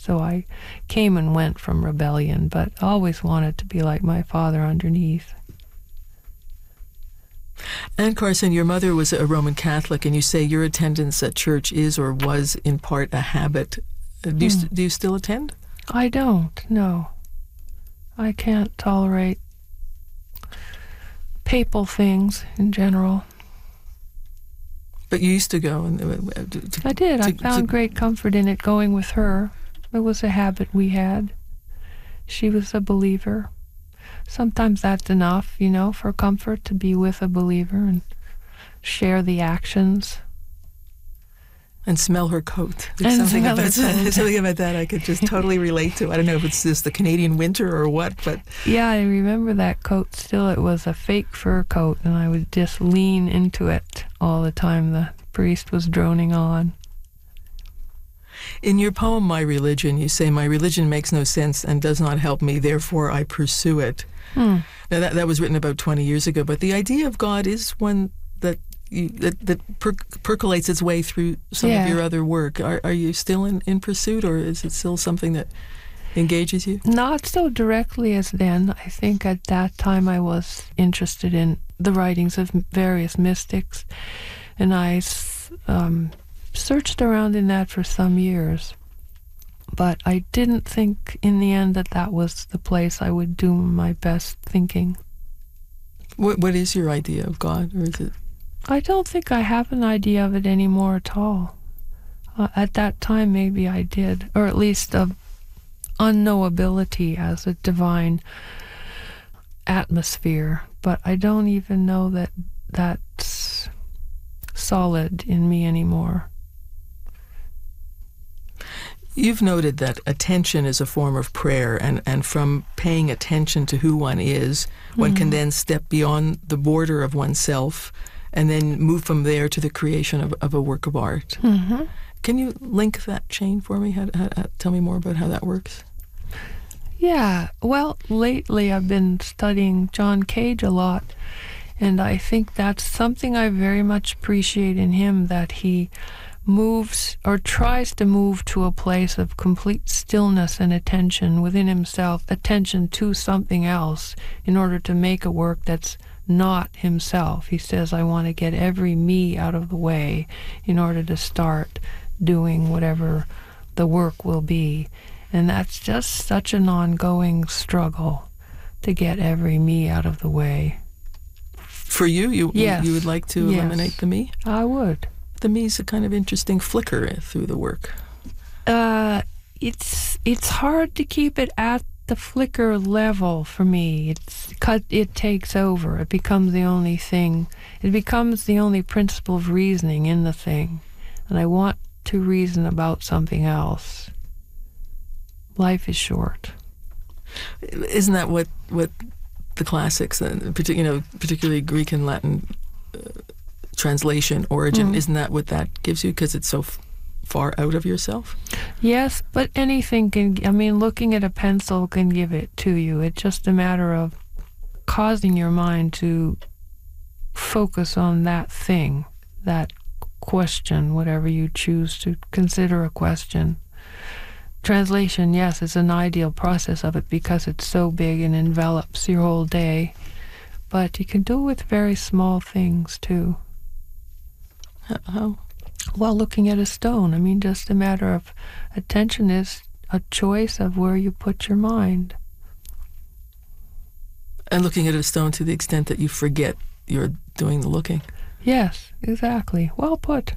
so I came and went from rebellion, but always wanted to be like my father underneath. Anne Carson, your mother was a Roman Catholic, and you say your attendance at church is or was in part a habit. Do you still attend? I don't, no. I can't tolerate papal things in general. But you used to go. I did. I found great comfort in it going with her. It was a habit we had. She was a believer. Sometimes that's enough, for comfort, to be with a believer and share the actions. And smell her coat. There's something about that I could just totally relate to. I don't know if it's just the Canadian winter or what, but... Yeah, I remember that coat still. It was a fake fur coat, and I would just lean into it all the time the priest was droning on. In your poem, My Religion, you say, "My religion makes no sense and does not help me, therefore I pursue it." Now, that was written about 20 years ago, but the idea of God is one that percolates its way through some of your other work. Are you still in pursuit, or is it still something that engages you? Not so directly as then. I think at that time I was interested in the writings of various mystics, and I searched around in that for some years. But I didn't think in the end that was the place I would do my best thinking. What is your idea of God, or is it? I don't think I have an idea of it anymore at all. At that time, maybe I did, or at least of unknowability as a divine atmosphere. But I don't even know that that's solid in me anymore. You've noted that attention is a form of prayer, and from paying attention to who one is, one can then step beyond the border of oneself and then move from there to the creation of a work of art. Mm-hmm. Can you link that chain for me? Tell me more about how that works. Yeah, well, lately I've been studying John Cage a lot, and I think that's something I very much appreciate in him, that he moves or tries to move to a place of complete stillness and attention within himself, attention to something else, in order to make a work that's not himself. He says, I want to get every me out of the way in order to start doing whatever the work will be. And that's just such an ongoing struggle, to get every me out of the way. For you, yes. You would like to eliminate the me? I would. The me's a kind of interesting flicker through the work. It's hard to keep it at the flicker level for me. It takes over. It becomes the only thing. It becomes the only principle of reasoning in the thing. And I want to reason about something else. Life is short. Isn't that what the classics, particularly Greek and Latin translation, origin, isn't that what that gives you, because it's so far out of yourself? Yes, but anything looking at a pencil can give it to you. It's just a matter of causing your mind to focus on that thing, that question, whatever you choose to consider a question. Translation, yes, is an ideal process of it because it's so big and envelops your whole day. But you can do it with very small things, too. How? Well, looking at a stone. Just a matter of attention is a choice of where you put your mind. And looking at a stone to the extent that you forget you're doing the looking. Yes, exactly. Well put.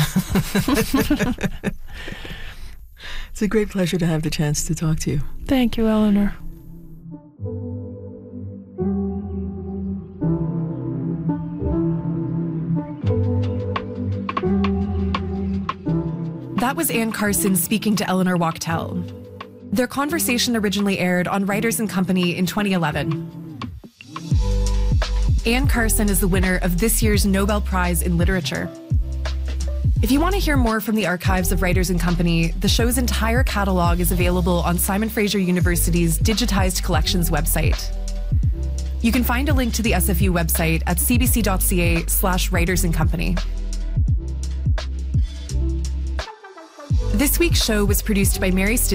It's a great pleasure to have the chance to talk to you. Thank you, Eleanor. That was Anne Carson speaking to Eleanor Wachtel. Their conversation originally aired on Writers and Company in 2011. Anne Carson is the winner of this year's Nobel Prize in Literature. If you want to hear more from the archives of Writers and Company, the show's entire catalog is available on Simon Fraser University's digitized collections website. You can find a link to the SFU website at cbc.ca/Writers and Company. This week's show was produced by Mary Still.